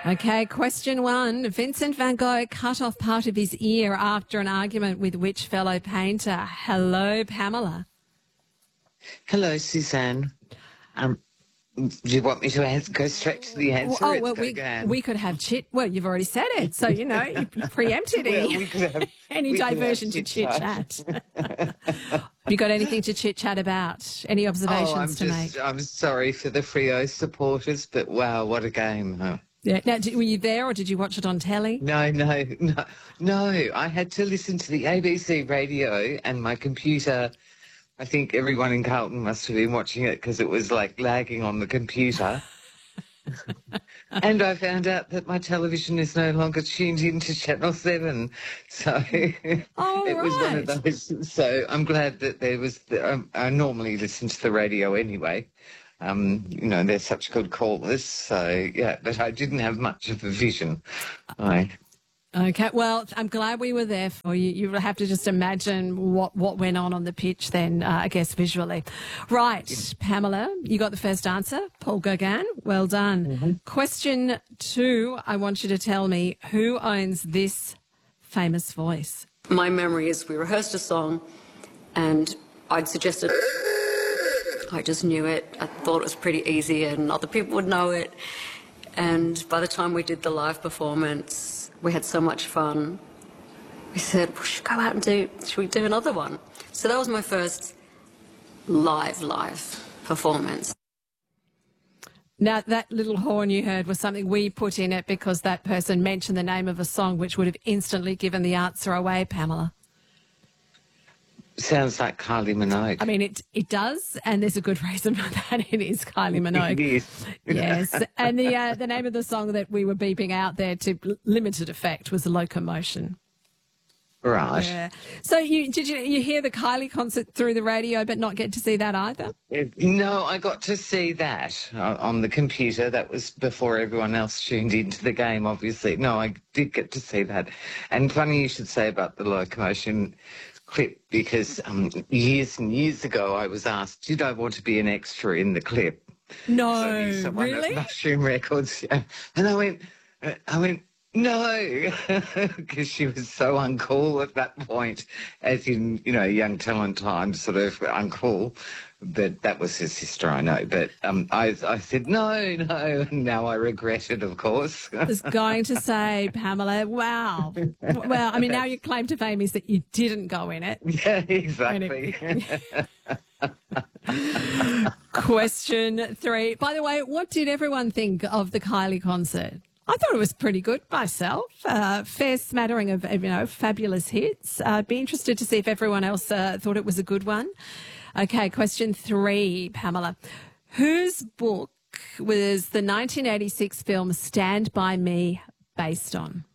Okay, question one. Vincent van Gogh cut off part of his ear after an argument with which fellow painter? Hello, Pamela. Hello, Suzanne. Do you want me to go straight to the answer? Oh, well, we could have chit. Well, you've already said it, so, you preempted any diversion to chit-chat. Have you got anything to chit-chat about? Any observations to make? I'm sorry for the Freo supporters, but wow, what a game, huh? Yeah. Now, were you there or did you watch it on telly? No. I had to listen to the ABC radio and my computer. I think everyone in Carlton must have been watching it because it was like lagging on the computer. And I found out that my television is no longer tuned into Channel 7. So it was one of those. So I'm glad that there was, I normally listen to the radio anyway. They're such good callers. So, yeah, but I didn't have much of a vision. Okay, well, I'm glad we were there for you. You have to just imagine what went on the pitch then, I guess, visually. Right, yeah. Pamela, you got the first answer. Paul Gauguin, well done. Mm-hmm. Question 2, I want you to tell me who owns this famous voice. My memory is we rehearsed a song and I'd suggested, I just knew it. I thought it was pretty easy and other people would know it. And by the time we did the live performance, we had so much fun. We said, we should go out and should we do another one? So that was my first live performance. Now, that little horn you heard was something we put in it because that person mentioned the name of a song which would have instantly given the answer away, Pamela. Sounds like Kylie Minogue. I mean, it does, and there's a good reason for that. It is Kylie Minogue. It is. Yes, and the name of the song that we were beeping out there to limited effect was Locomotion. Right. Yeah. So did you hear the Kylie concert through the radio but not get to see that either? No, I got to see that on the computer. That was before everyone else tuned into the game, obviously. No, I did get to see that. And funny you should say about the Locomotion clip because years and years ago I was asked, did I want to be an extra in the clip? No, so really? Mushroom Records. Yeah. And I went, no, because she was so uncool at that point, as in, young talent time, sort of uncool. But that was her sister, I know. But I said, no, and now I regret it, of course. I was going to say, Pamela, wow. Well, I mean, now your claim to fame is that you didn't go in it. Yeah, exactly. Question 3. By the way, what did everyone think of the Kylie concert? I thought it was pretty good myself. Fair smattering of, fabulous hits. I'd be interested to see if everyone else thought it was a good one. Okay, question 3, Pamela. Whose book was the 1986 film Stand By Me based on?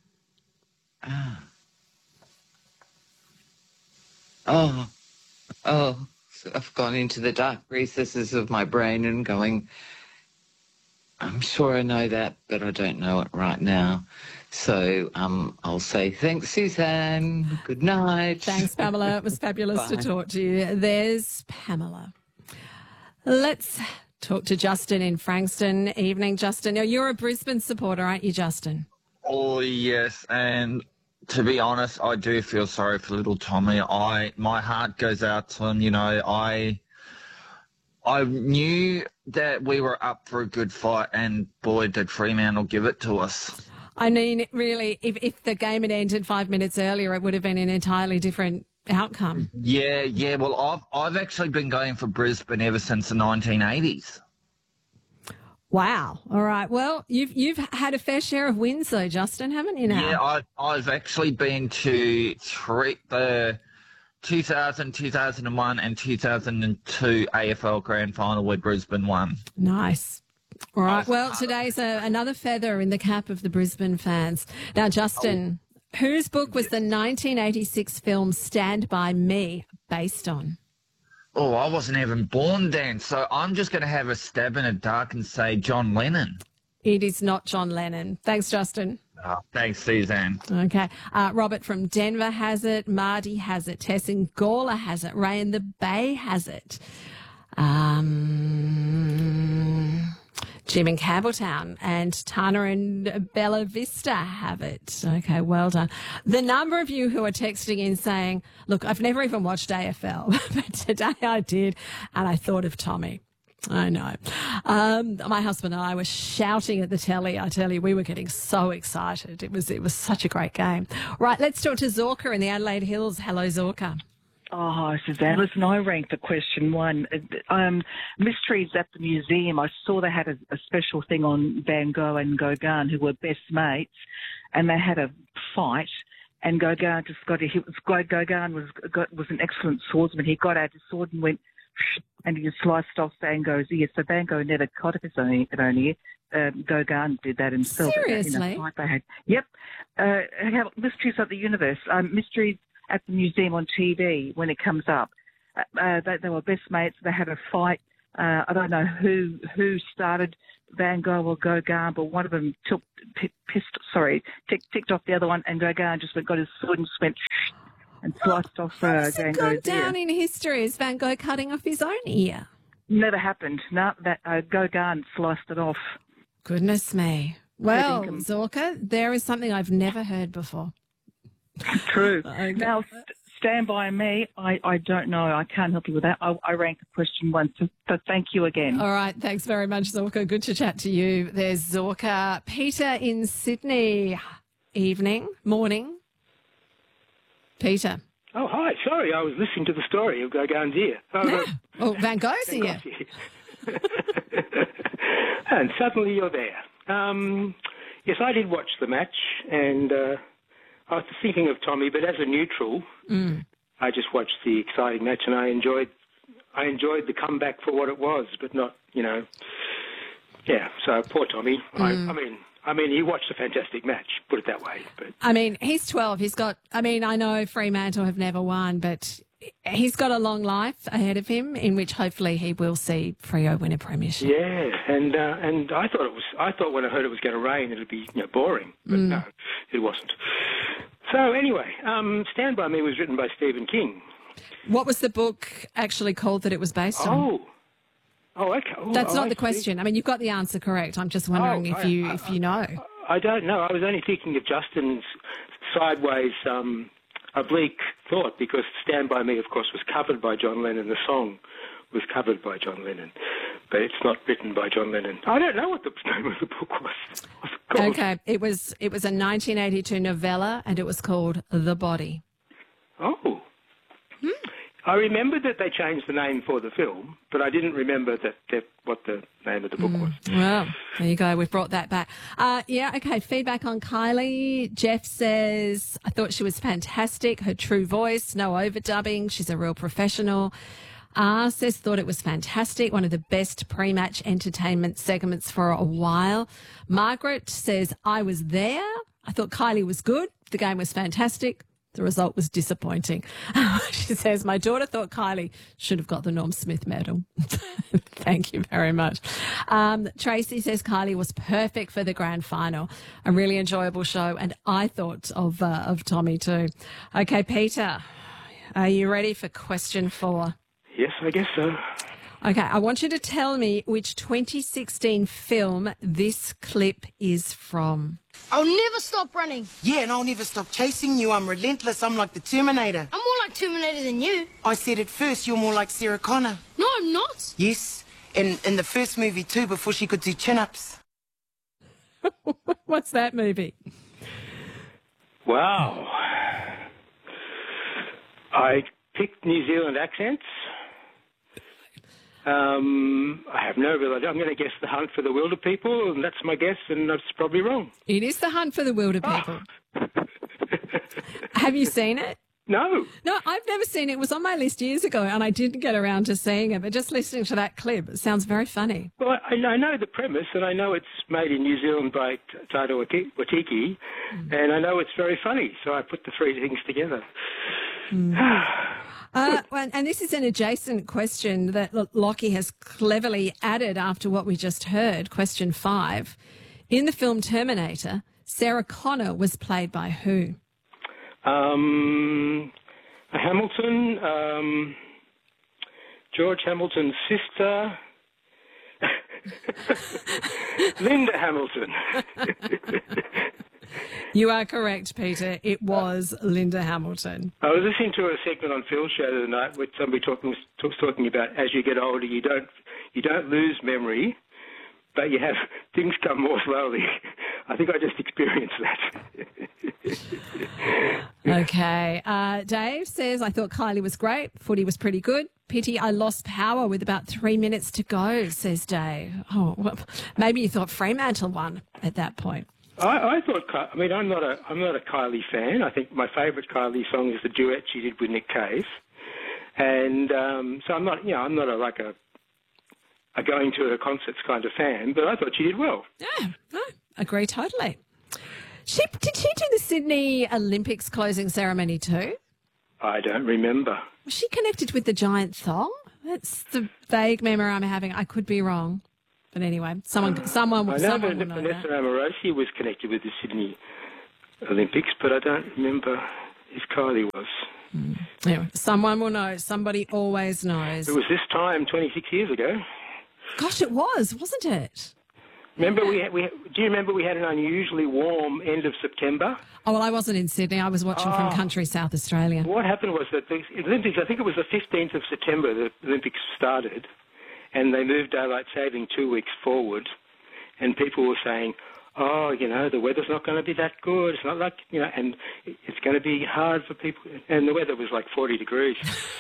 Oh, I've gone into the dark recesses of my brain and going, I'm sure I know that, but I don't know it right now. So I'll say thanks, Suzanne. Good night. Thanks, Pamela. It was fabulous to talk to you. There's Pamela. Let's talk to Justin in Frankston. Evening, Justin. Now, you're a Brisbane supporter, aren't you, Justin? Oh, yes. And to be honest, I do feel sorry for little Tommy. My heart goes out to him. I knew that we were up for a good fight, and boy, did Fremantle give it to us. I mean, really, if the game had ended 5 minutes earlier, it would have been an entirely different outcome. Yeah. Well, I've actually been going for Brisbane ever since the 1980s. Wow. All right. Well, you've had a fair share of wins, though, Justin, haven't you? Now? Yeah, I've actually been to the 2000, 2001 and 2002 AFL Grand Final where Brisbane won. Nice. All right. Well, today's another feather in the cap of the Brisbane fans. Now, Justin, whose book was the 1986 film Stand By Me based on? Oh, I wasn't even born then, so I'm just going to have a stab in the dark and say John Lennon. It is not John Lennon. Thanks, Justin. Oh, thanks, Suzanne. Okay. Robert from Denver has it. Marty has it. Tess in Gawler has it. Ray in the Bay has it. Jim in Campbelltown, and Tana and Bella Vista have it. Okay, well done. The number of you who are texting in saying, look, I've never even watched AFL, but today I did, and I thought of Tommy. I know. My husband and I were shouting at the telly. I tell you, we were getting so excited. It was such a great game. Right, let's talk to Zorka in the Adelaide Hills. Hello, Zorka. Oh, hi, Suzanne. Listen, I ranked for question 1. Mysteries at the museum. I saw they had a special thing on Van Gogh and Gauguin, who were best mates, and they had a fight. And Gauguin just got a hit. Gauguin was an excellent swordsman. He got out his sword and went, and he sliced off Van Gogh's ear. So Van Gogh never cut off his own ear. Gauguin did that himself. Seriously? In a fight they had. Yep. Mysteries of the Universe. Mysteries at the museum on TV when it comes up. They were best mates. They had a fight. I don't know who started Van Gogh or Gauguin, but one of them ticked off the other one, and Gauguin just got his sword and just went and sliced off Van Gogh's ear. Gone down in history as Van Gogh cutting off his own ear. Never happened. No, that Gauguin sliced it off. Goodness me. Well, Zorka, there is something I've never heard before. True. Okay. Now, stand by me. I don't know. I can't help you with that. I ranked question 1, so thank you again. All right. Thanks very much, Zorka. Good to chat to you. There's Zorka. Peter in Sydney. Morning. Peter. Oh, hi. Sorry, I was listening to the story of Gauguin's ear. Oh, Van Gogh's ear. And suddenly you're there. Yes, I did watch the match, and I was thinking of Tommy, but as a neutral, I just watched the exciting match, and I enjoyed the comeback for what it was, but not, so poor Tommy. I mean, he watched a fantastic match, put it that way. But I mean, he's 12. I know Fremantle have never won, but he's got a long life ahead of him in which hopefully he will see Freo win a premiership. Yeah, and I thought when I heard it was going to rain, it'd be boring, but no, it wasn't. So anyway, Stand By Me was written by Stephen King. What was the book actually called that it was based on? Oh, okay. That's not the question. I mean, you've got the answer correct. I'm just wondering if you know. I don't know. I was only thinking of Justin's sideways oblique thought, because Stand By Me, of course, was covered by John Lennon. The song was covered by John Lennon, but it's not written by John Lennon. I don't know what the name of the book was. Okay, it was a 1982 novella, and it was called The Body. Oh. I remembered that they changed the name for the film, but I didn't remember what the name of the book was. Well, there you go. We've brought that back. Okay. Feedback on Kylie. Jeff says, I thought she was fantastic. Her true voice, no overdubbing. She's a real professional. Says, thought it was fantastic. One of the best pre-match entertainment segments for a while. Margaret says, I was there. I thought Kylie was good. The game was fantastic. The result was disappointing. She says, my daughter thought Kylie should have got the Norm Smith medal. Thank you very much. Tracy says Kylie was perfect for the grand final. A really enjoyable show. And I thought of Tommy too. Okay, Peter, are you ready for question 4? Yes, I guess so. Okay, I want you to tell me which 2016 film this clip is from. I'll never stop running. Yeah, and I'll never stop chasing you. I'm relentless. I'm like the Terminator. I'm more like Terminator than you. I said it first. You're more like Sarah Connor. No, I'm not. Yes, in the first movie too, before she could do chin-ups. What's that movie? Wow. I picked New Zealand accents. I have no real idea. I'm going to guess The Hunt for the Wilder People, and that's my guess, and that's probably wrong. It is The Hunt for the Wilder People. Have you seen it? No. No, I've never seen it. It was on my list years ago, and I didn't get around to seeing it, but just listening to that clip, it sounds very funny. Well, I know the premise, and I know it's made in New Zealand by Taika Waititi, and I know it's very funny, so I put the three things together. And this is an adjacent question that Lockie has cleverly added after what we just heard, question 5. In the film Terminator, Sarah Connor was played by who? Hamilton, George Hamilton's sister. Linda Hamilton. You are correct, Peter. It was Linda Hamilton. I was listening to a segment on Phil's show the other night with somebody was talking about as you get older, you don't lose memory, but you have things come more slowly. I think I just experienced that. Okay. Dave says, I thought Kylie was great. Footy was pretty good. Pity I lost power with about 3 minutes to go, says Dave. Oh, well, maybe you thought Fremantle won at that point. I thought. I mean, I'm not a Kylie fan. I think my favourite Kylie song is the duet she did with Nick Cave, and so I'm not. I'm not a going to her concerts kind of fan. But I thought she did well. Yeah, no, agree totally. Did she do the Sydney Olympics closing ceremony too? I don't remember. Was she connected with the giant thong? That's the vague memory I'm having. I could be wrong. But anyway, someone will know Vanessa that. Amorosi was connected with the Sydney Olympics, but I don't remember if Kylie was. Anyway, someone will know. Somebody always knows. It was this time 26 years ago. Gosh, it was, wasn't it? Remember, do you remember we had an unusually warm end of September? Oh, well, I wasn't in Sydney. I was watching from country South Australia. What happened was that the Olympics, I think it was the 15th of September, the Olympics started, and they moved daylight saving 2 weeks forward, and people were saying, oh, the weather's not going to be that good. It's not like, and it's going to be hard for people. And the weather was like 40 degrees.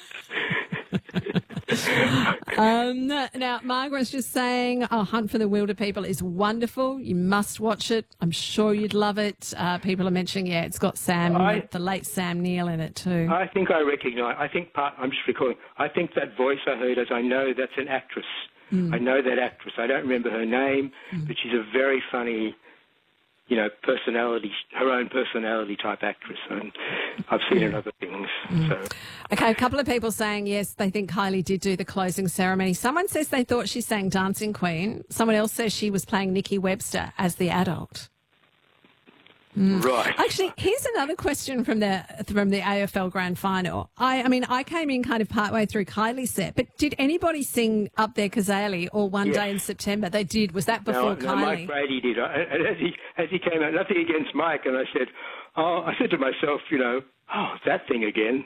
Now, Margaret's just saying, Hunt for the Wilder People is wonderful. You must watch it. I'm sure you'd love it. People are mentioning, it's got the late Sam Neill in it too. I think I recognise, I'm just recalling, I think that voice I heard, as I know that's an actress. I know that actress. I don't remember her name, but she's a very funny, personality, her own personality type actress. And I've seen her in other things. So. Okay, a couple of people saying, yes, they think Kylie did do the closing ceremony. Someone says they thought she sang Dancing Queen. Someone else says she was playing Nikki Webster as the adult. Right. Actually, here's another question from the AFL Grand Final. I came in kind of partway through Kylie's set, but did anybody sing Up There Kazali or One Day in September? They did. Was that before Kylie? No, Mike Brady did. As he came out, nothing against Mike, and I said to myself, that thing again.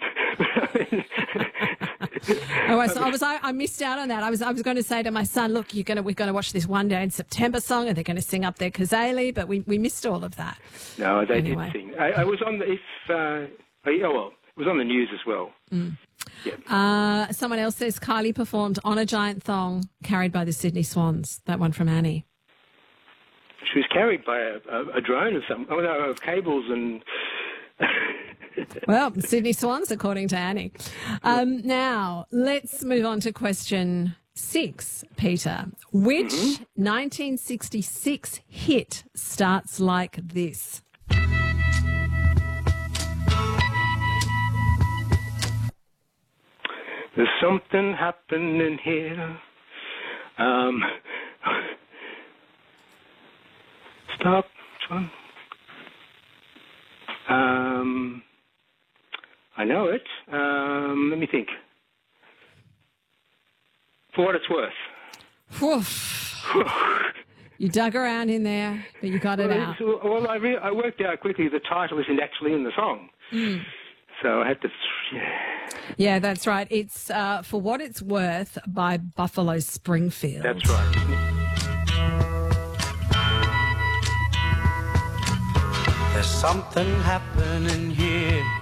I missed out on that. I was going to say to my son, look, we're going to watch this One Day in September song, and they're going to sing Up There Kazali, but we missed all of that. No, they did sing. I was on it was on the news as well. Yep. Someone else says Kylie performed on a giant thong carried by the Sydney Swans. That one from Annie. She was carried by a drone of some. Oh no, of cables and. Well, Sydney Swans, according to Annie. Now, let's move on to question 6, Peter. Which 1966 hit starts like this? There's something happening here. Stop. I know it. Let me think. For What It's Worth. You dug around in there, but you got it out. Well, I worked out quickly the title isn't actually in the song. So I had to... Yeah, that's right. It's For What It's Worth by Buffalo Springfield. That's right. There's something happening here.